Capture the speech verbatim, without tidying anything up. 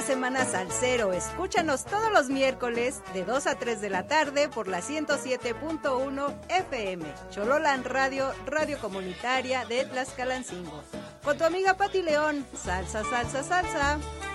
semana salsero. Escúchanos todos los miércoles de dos a tres de la tarde por la ciento siete punto uno F M. Chololan Radio, radio comunitaria de Tlaxcalancingo. Con tu amiga Pati León. Salsa, salsa, salsa.